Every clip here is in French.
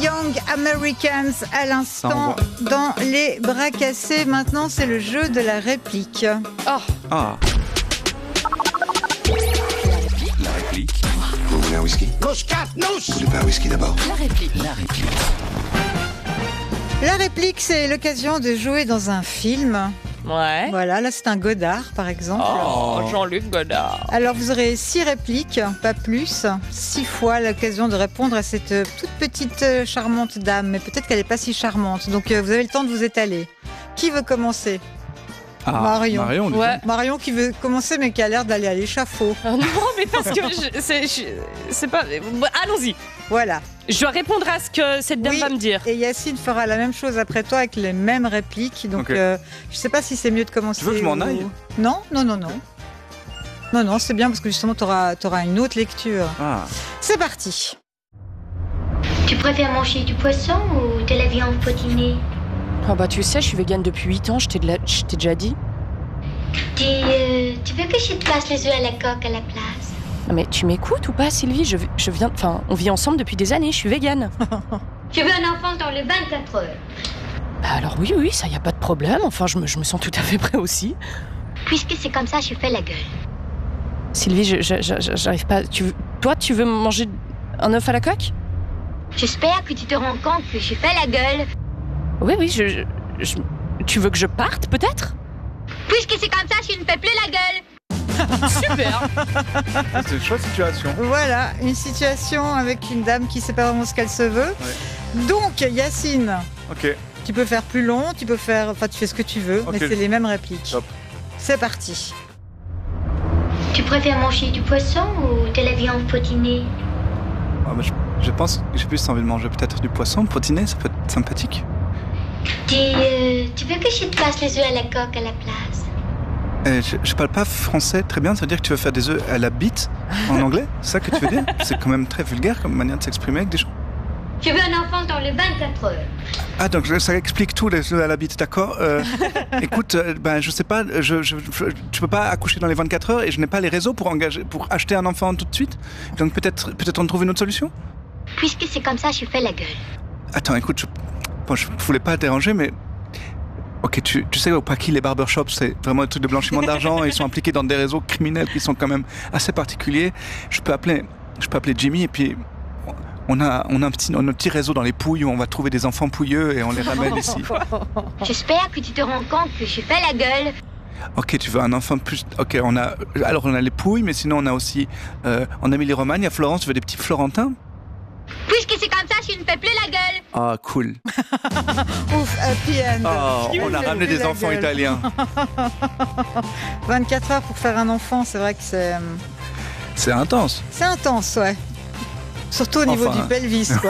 Young Americans à l'instant dans les bras cassés. Maintenant, c'est le jeu de la réplique. Ah. La réplique. Vous voulez un whisky? Vous voulez pas un whisky d'abord? La réplique. La réplique, c'est l'occasion de jouer dans un film. Ouais. Voilà, là c'est un Godard par exemple. Oh, Jean-Luc Godard. Alors vous aurez 6 répliques, pas plus. 6 fois l'occasion de répondre à cette toute petite charmante dame. Mais peut-être qu'elle n'est pas si charmante. Donc vous avez le temps de vous étaler. Qui veut commencer? Marion. Marion, Ouais. Marion qui veut commencer mais qui a l'air d'aller à l'échafaud. Oh non, mais parce que c'est pas... Bon, allons-y. Voilà. Je dois répondre à ce que cette dame Oui. va me dire. Et Yacine fera la même chose après toi avec les mêmes répliques. Donc Ok. je sais pas si c'est mieux de commencer. Tu veux que je m'en aille? Non. Non, c'est bien parce que justement tu auras une autre lecture. Ah. C'est parti. Tu préfères manger du poisson ou de la viande potinée? Oh bah tu sais, je suis végane depuis 8 ans, je t'ai déjà dit. Tu veux que je te passe les œufs à la coque à la place? Ah, mais tu m'écoutes ou pas, Sylvie? Je viens... Enfin, on vit ensemble depuis des années, je suis végane. Je veux un enfant dans les 24 heures. Bah alors oui, ça y a pas de problème. Enfin, je me sens tout à fait prêt aussi. Puisque c'est comme ça, je fais la gueule. Sylvie, j'arrive pas... Toi, tu veux manger un œuf à la coque? J'espère que tu te rends compte que je fais la gueule. Oui, tu veux que je parte, peut-être? Puisque c'est comme ça, je ne fais plus la gueule. Super. C'est une chouette situation. Voilà, une situation avec une dame qui sait pas vraiment ce qu'elle se veut. Ouais. Donc Yacine, Ok. tu peux faire plus long, tu fais ce que tu veux, mais Ok. c'est les mêmes répliques. Top. C'est parti. Tu préfères manger du poisson ou de la viande potinée? Ah, bah, je pense que j'ai plus envie de manger peut-être du poisson potiné, ça peut être sympathique. Tu veux que je te passe les œufs à la coque à la place? Je parle pas français très bien, ça veut dire que tu veux faire des œufs à la bite en anglais? C'est ça que tu veux dire? C'est quand même très vulgaire comme manière de s'exprimer avec des gens. Je veux un enfant dans les 24 heures. Ah, donc ça explique tout, les œufs à la bite, d'accord. Écoute, je sais pas, tu peux pas accoucher dans les 24 heures et je n'ai pas les réseaux pour acheter un enfant tout de suite. Donc peut-être on trouve une autre solution? Puisque c'est comme ça, je fais la gueule. Attends, écoute, je voulais pas te déranger, mais... Ok, tu sais pas qui les barbershops, c'est vraiment un truc de blanchiment d'argent et ils sont impliqués dans des réseaux criminels qui sont quand même assez particuliers. Je peux appeler Jimmy et puis on a un petit réseau dans les Pouilles où on va trouver des enfants pouilleux et on les ramène ici. J'espère que tu te rends compte que je fais la gueule. Ok, tu veux un enfant de plus... Ok, on a les Pouilles, mais sinon on a aussi en Émilie-Romagne, il y a Florence, tu veux des petits Florentins? Puisque c'est comme ça, je ne fais plus la gueule. Ah, cool. Ouf, happy end. Oh, Qui on a fait ramené plus des la enfants gueule. italiens. 24 heures pour faire un enfant, c'est vrai que C'est intense. c'est intense, ouais. Surtout au niveau Enfin, du pelvis, quoi.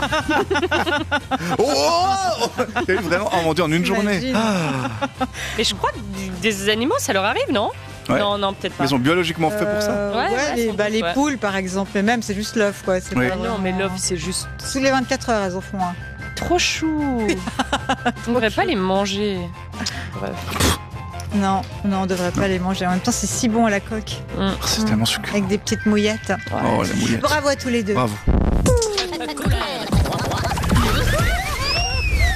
Vraiment, oh mon Dieu, en une journée. J'imagine. Mais je crois que des animaux, ça leur arrive, non? Ouais. Non, peut-être pas. Ils sont biologiquement faits pour ça. Ouais, les sans doute, poules, par exemple, mais même, c'est juste l'œuf, quoi. C'est Oui. pas Ah non, mais vraiment- l'œuf, c'est juste Tous les 24 heures, elles en font un. trop chou. On devrait pas les manger. Bref. Non, on devrait pas les manger. En même temps, c'est si bon à la coque, C'est tellement sucré. avec des petites mouillettes. Oh, la mouillette. Bravo à tous les deux. Bravo.